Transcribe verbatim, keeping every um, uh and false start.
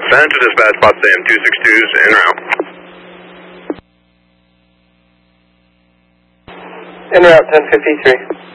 Center dispatch, Potsdam two six two's en route. En route ten fifty-three.